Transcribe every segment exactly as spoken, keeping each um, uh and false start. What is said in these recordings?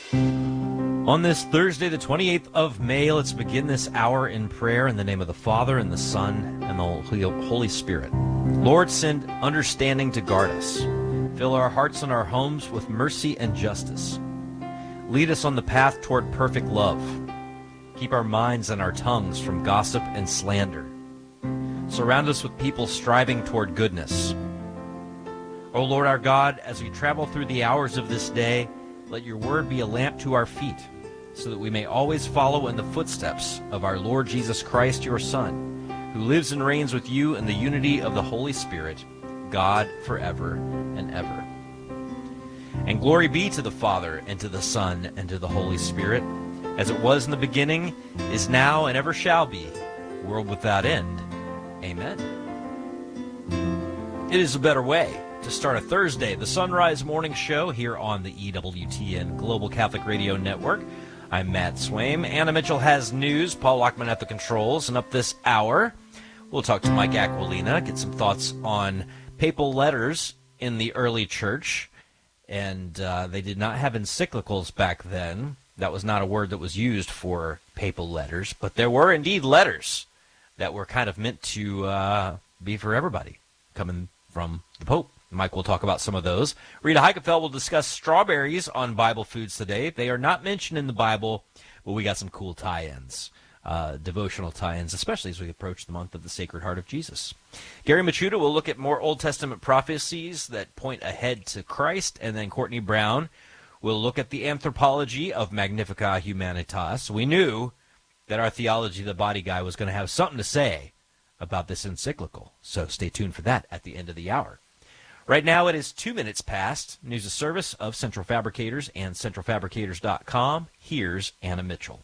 On this Thursday, the twenty-eighth of May, let's begin this hour in prayer in the name of the Father, and the Son, and the Holy Spirit. Lord, send understanding to guard us. Fill our hearts and our homes with mercy and justice. Lead us on the path toward perfect love. Keep our minds and our tongues from gossip and slander. Surround us with people striving toward goodness. O Lord our God, as we travel through the hours of this day, let your word be a lamp to our feet, so that we may always follow in the footsteps of our Lord Jesus Christ, your Son, who lives and reigns with you in the unity of the Holy Spirit, God forever and ever. And glory be to the Father, and to the Son, and to the Holy Spirit, as it was in the beginning, is now, and ever shall be, world without end. Amen. It is a better way to start a Thursday, the Sunrise Morning Show here on the E W T N Global Catholic Radio Network. I'm Matt Swaim. Anna Mitchell has news. Paul Lockman at the controls. And up this hour, we'll talk to Mike Aquilina, get some thoughts on papal letters in the early church. And uh, they did not have encyclicals back then. That was not a word that was used for papal letters. But there were indeed letters that were kind of meant to uh, be for everybody, coming from the Pope. Mike will talk about some of those. Rita Heikefeld will discuss strawberries on Bible Foods today. They are not mentioned in the Bible, but we got some cool tie-ins, uh, devotional tie-ins, especially as we approach the month of the Sacred Heart of Jesus. Gary Machuda will look at more Old Testament prophecies that point ahead to Christ, and then Courtney Brown will look at the anthropology of Magnificat Humanitas. We knew that our Theology of the Body guy was going to have something to say about this encyclical, so stay tuned for that at the end of the hour. Right now it is two minutes past. News of service of Central Fabricators and central fabricators dot com. Here's Anna Mitchell.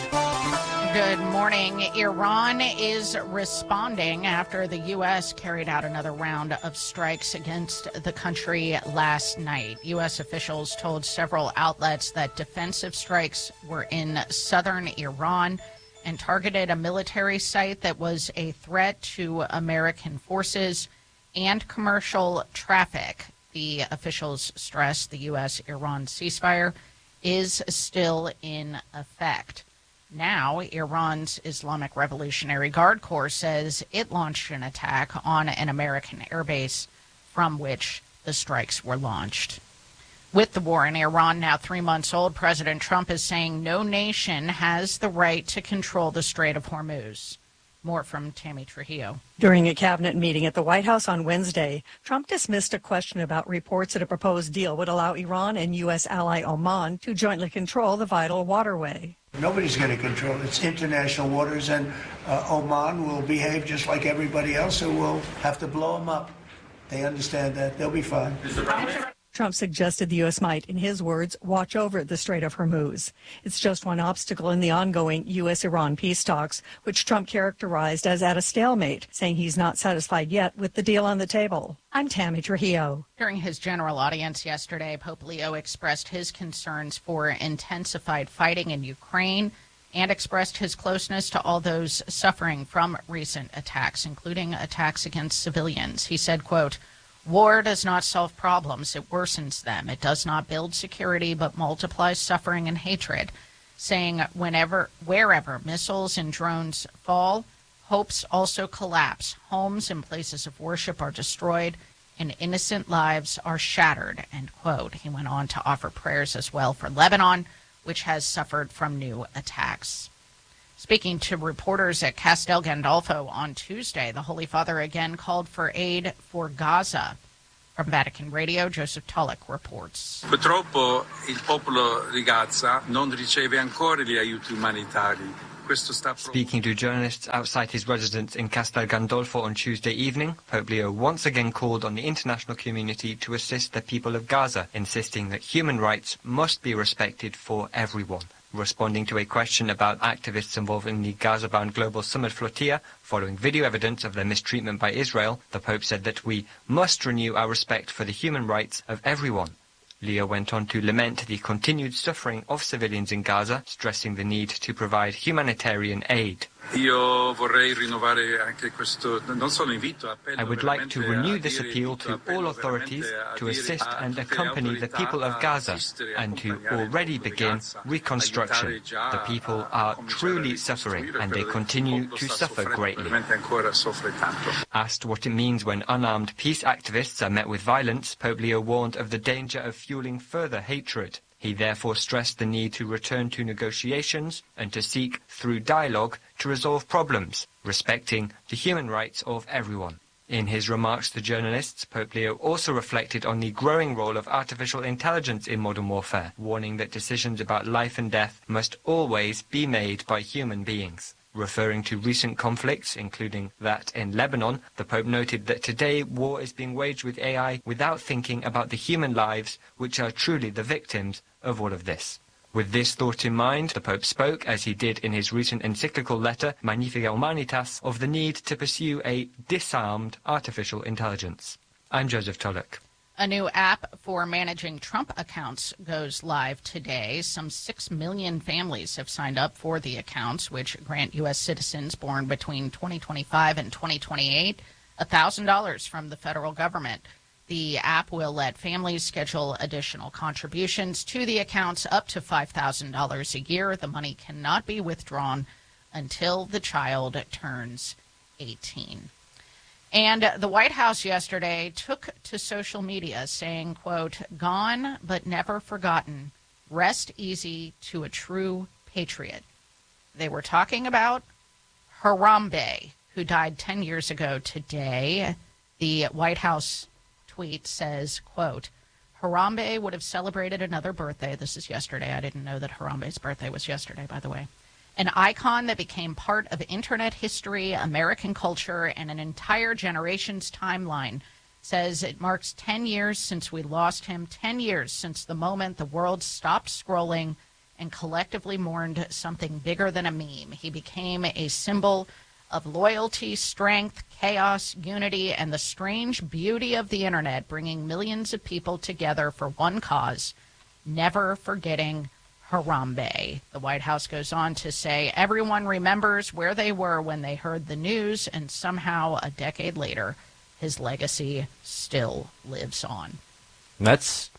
Good morning. Iran is responding after the U S carried out another round of strikes against the country last night. U S officials told several outlets that defensive strikes were in southern Iran and targeted a military site that was a threat to American forces and commercial traffic. The officials stressed the U S Iran ceasefire is still in effect. Now, Iran's Islamic Revolutionary Guard Corps says it launched an attack on an American airbase from which the strikes were launched. With the war in Iran now three months old, President Trump is saying no nation has the right to control the Strait of Hormuz. More from Tammy Trujillo. During a cabinet meeting at the White House on Wednesday, Trump dismissed a question about reports that a proposed deal would allow Iran and U S ally Oman to jointly control the vital waterway. Nobody's going to control it. It's international waters, and uh, Oman will behave just like everybody else, so we'll have to blow them up. They understand that. They'll be fine. Trump suggested the U S might, in his words, watch over the Strait of Hormuz. It's just one obstacle in the ongoing U S Iran peace talks, which Trump characterized as at a stalemate, saying he's not satisfied yet with the deal on the table. I'm Tammy Trujillo. During his general audience yesterday, Pope Leo expressed his concerns for intensified fighting in Ukraine and expressed his closeness to all those suffering from recent attacks, including attacks against civilians. He said, quote, "War does not solve problems, it worsens them. It does not build security, but multiplies suffering and hatred," saying whenever, wherever missiles and drones fall, hopes also collapse. Homes and places of worship are destroyed, and innocent lives are shattered, end quote. He went on to offer prayers as well for Lebanon, which has suffered from new attacks. Speaking to reporters at Castel Gandolfo on Tuesday, the Holy Father again called for aid for Gaza. From Vatican Radio, Joseph Tulloch reports. Purtroppo il popolo di Gaza non riceve ancora gli aiuti umanitari. Speaking to journalists outside his residence in Castel Gandolfo on Tuesday evening, Pope Leo once again called on the international community to assist the people of Gaza, insisting that human rights must be respected for everyone. Responding to a question about activists involved in the Gaza-bound Global Summit flotilla following video evidence of their mistreatment by Israel, the Pope said that we must renew our respect for the human rights of everyone. Leo went on to lament the continued suffering of civilians in Gaza, stressing the need to provide humanitarian aid. Io vorrei rinnovare anche questo, non solo invito, appello. I would like to renew this appeal to all authorities to assist and accompany the people of Gaza and to already begin reconstruction. The people are truly suffering and they continue to suffer greatly. Asked what it means when unarmed peace activists are met with violence, Pope Leo warned of the danger of fueling further hatred. He therefore stressed the need to return to negotiations and to seek, through dialogue, to resolve problems, respecting the human rights of everyone. In his remarks to journalists, Pope Leo also reflected on the growing role of artificial intelligence in modern warfare, warning that decisions about life and death must always be made by human beings. Referring to recent conflicts, including that in Lebanon, the Pope noted that today war is being waged with A I without thinking about the human lives, which are truly the victims of all of this. With this thought in mind, the Pope spoke, as he did in his recent encyclical letter, Magnificat Humanitas, of the need to pursue a disarmed artificial intelligence. I'm Joseph Tulloch. A new app for managing Trump accounts goes live today. Some six million families have signed up for the accounts, which grant U S citizens born between twenty twenty-five and twenty twenty-eight one thousand dollars from the federal government. The app will let families schedule additional contributions to the accounts up to five thousand dollars a year. The money cannot be withdrawn until the child turns eighteen. And the White House yesterday took to social media saying, quote, "Gone but never forgotten. Rest easy to a true patriot." They were talking about Harambe, who died ten years ago today. The White House tweet says, quote, "Harambe would have celebrated another birthday." This is yesterday. I didn't know that Harambe's birthday was yesterday, by the way. "An icon that became part of internet history, American culture, and an entire generation's timeline." Says it marks ten years since we lost him, ten years since the moment the world stopped scrolling and collectively mourned something bigger than a meme. He became a symbol of loyalty, strength, chaos, unity, and the strange beauty of the internet, bringing millions of people together for one cause, never forgetting Harambe. The White House goes on to say everyone remembers where they were when they heard the news, and somehow a decade later, his legacy still lives on. That's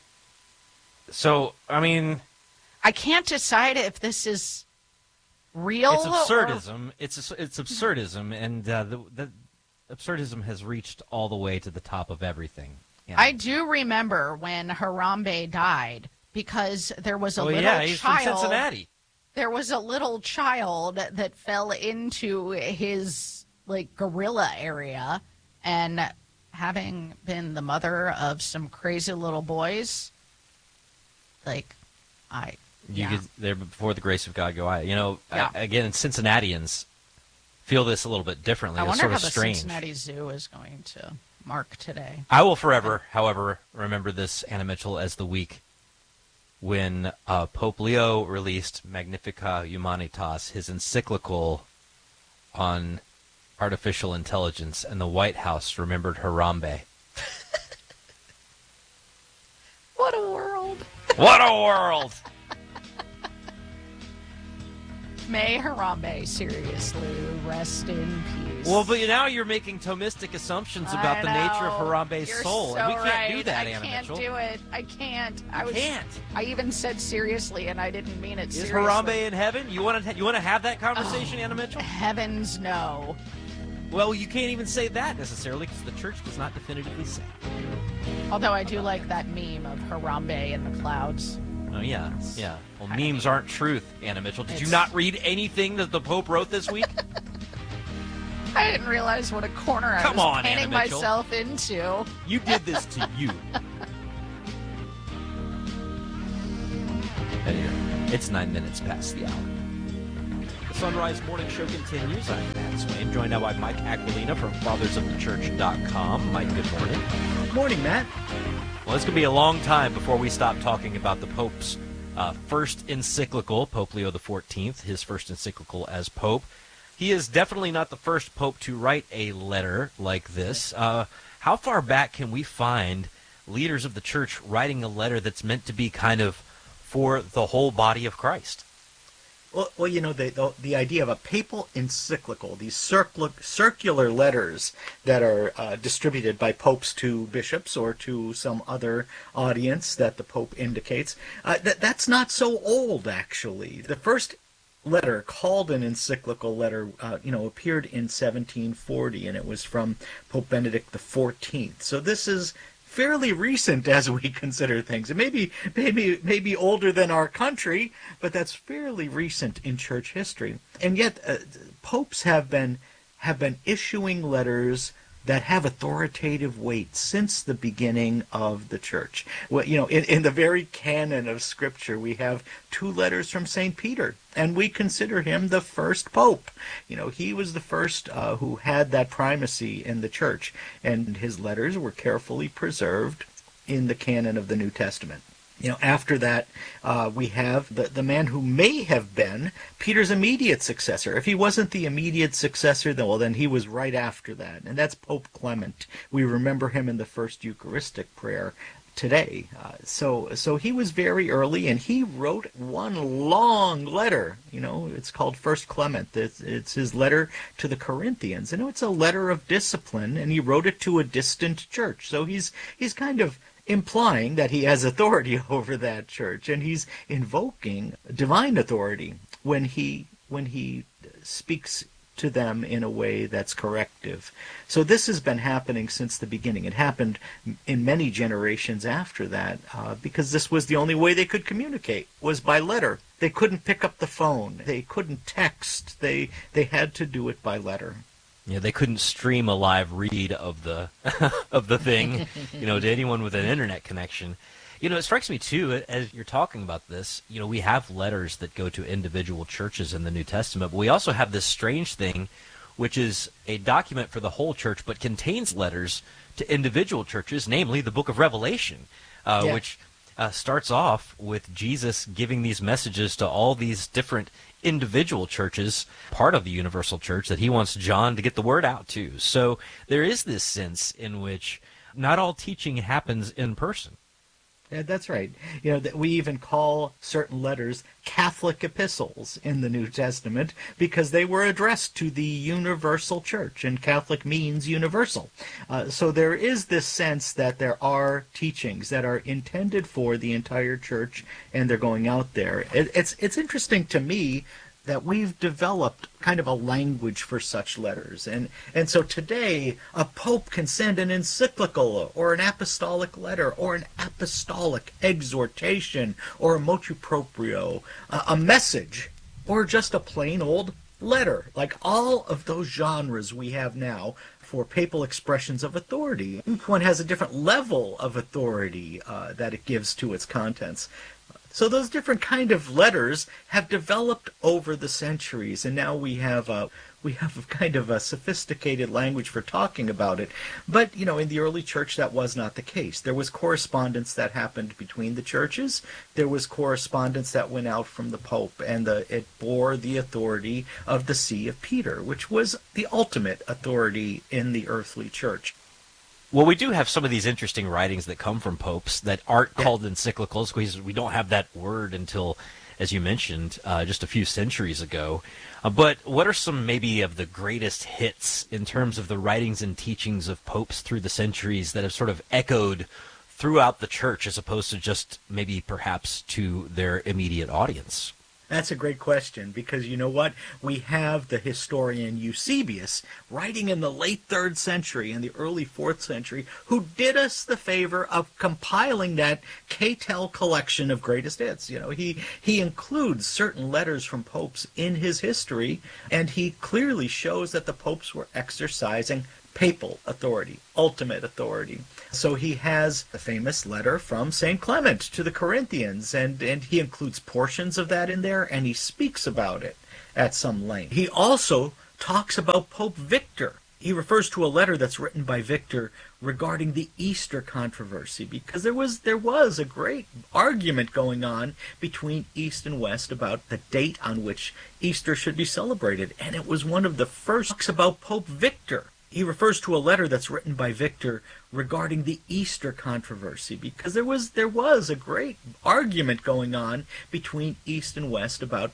so, I mean, I can't decide if this is real. It's absurdism. Or... It's it's absurdism, and uh, the, the absurdism has reached all the way to the top of everything. Yeah. I do remember when Harambe died, because there was a oh, little yeah, he's child. From Cincinnati. There was a little child that fell into his like guerrilla area, and having been the mother of some crazy little boys, like I. You yeah. could, there before the grace of God go I. You know, yeah. I, again, Cincinnatians feel this a little bit differently. I it's wonder sort how of the strange. Cincinnati Zoo is going to mark today. I will forever, however, remember this, Anna Mitchell, as the week when uh, Pope Leo released Magnificat Humanitas, his encyclical on artificial intelligence, and the White House remembered Harambe. What a world. What a world. May Harambe seriously rest in peace. Well, but now you're making Thomistic assumptions about I the know. nature of Harambe's You're soul, so and we can't right. do that, I Anna can't Mitchell. do it. I can't. I was, can't. I even said seriously, and I didn't mean it Is seriously. Harambe in heaven? You want to you want to have that conversation, oh, Anna Mitchell? Heavens no. Well, you can't even say that necessarily because the church does not definitively say. Although I do like that meme of Harambe in the clouds. Oh, yeah, yeah. Well, I memes mean, aren't truth, Anna Mitchell. Did you it's- not read anything that the Pope wrote this week? I didn't realize what a corner I Come was on, painting Anna Mitchell. myself into. You did this to you. Anyway, it's nine minutes past the hour. The Sunrise Morning Show continues. I'm Matt Swain, joined now by Mike Aquilina from fathers of the church dot com. Mike, good morning. Good morning, Matt. Well, it's going to be a long time before we stop talking about the Pope's uh, first encyclical, Pope Leo the fourteenth, his first encyclical as Pope. He is definitely not the first Pope to write a letter like this. Uh, how far back can we find leaders of the church writing a letter that's meant to be kind of for the whole body of Christ? Well, well, you know, the, the the idea of a papal encyclical, these circular, circular letters that are uh, distributed by popes to bishops or to some other audience that the pope indicates, uh, that that's not so old, actually. The first letter, called an encyclical letter, uh, you know, appeared in seventeen forty, and it was from Pope Benedict the fourteenth. So this is fairly recent as we consider things. It may be, maybe, maybe older than our country, but that's fairly recent in church history. And yet, uh, popes have been have been issuing letters that have authoritative weight since the beginning of the church. Well, you know, in, in the very canon of Scripture, we have two letters from Saint Peter, and we consider him the first pope. You know, he was the first uh, who had that primacy in the church, and his letters were carefully preserved in the canon of the New Testament. You know, after that, uh, we have the, the man who may have been Peter's immediate successor. If he wasn't the immediate successor, then, well, then he was right after that, and that's Pope Clement. We remember him in the first Eucharistic prayer today. Uh, so, so he was very early, and he wrote one long letter. You know, it's called First Clement. It's, it's his letter to the Corinthians. You know, it's a letter of discipline, and he wrote it to a distant church. So he's he's kind of implying that he has authority over that church, and he's invoking divine authority when he when he speaks to them in a way that's corrective. So this has been happening since the beginning. It happened in many generations after that, uh, because this was the only way they could communicate, was by letter. They couldn't pick up the phone. They couldn't text. They they had to do it by letter. Yeah, they couldn't stream a live read of the of the thing, you know, to anyone with an internet connection. You know, it strikes me too, as you're talking about this, you know, we have letters that go to individual churches in the New Testament, but we also have this strange thing, which is a document for the whole church, but contains letters to individual churches, namely the Book of Revelation, uh, yeah. which uh, starts off with Jesus giving these messages to all these different individual churches, part of the universal church, that he wants John to get the word out to. So there is this sense in which not all teaching happens in person. Yeah, that's right. You know, that we even call certain letters Catholic epistles in the New Testament because they were addressed to the universal church, and Catholic means universal. Uh, so there is this sense that there are teachings that are intended for the entire church, and they're going out there. It, it's it's interesting to me that we've developed kind of a language for such letters. And and so today, a pope can send an encyclical or an apostolic letter or an apostolic exhortation or a motu proprio, uh, a message, or just a plain old letter. Like all of those genres we have now for papal expressions of authority. Each one has a different level of authority uh, that it gives to its contents. So those different kind of letters have developed over the centuries, and now we have a we have a kind of a sophisticated language for talking about it. But, you know, in the early church that was not the case. There was correspondence that happened between the churches. There was correspondence that went out from the Pope, and the, it bore the authority of the See of Peter, which was the ultimate authority in the earthly church. Well, we do have some of these interesting writings that come from popes that aren't yeah. called encyclicals, because we don't have that word until, as you mentioned, uh, just a few centuries ago. Uh, but what are some maybe of the greatest hits in terms of the writings and teachings of popes through the centuries that have sort of echoed throughout the church as opposed to just maybe perhaps to their immediate audience? That's a great question, because you know what? We have the historian Eusebius writing in the late third century and the early fourth century, who did us the favor of compiling that K-Tel collection of greatest hits. You know, he, he includes certain letters from popes in his history, and he clearly shows that the popes were exercising papal authority, ultimate authority. So he has a famous letter from Saint Clement to the Corinthians, and, and he includes portions of that in there, and he speaks about it at some length. He also talks about Pope Victor. He refers to a letter that's written by Victor regarding the Easter controversy, because there was there was a great argument going on between East and West about the date on which Easter should be celebrated, and it was one of the first talks about Pope Victor. He refers to a letter that's written by Victor regarding the Easter controversy, because there was there was a great argument going on between East and West about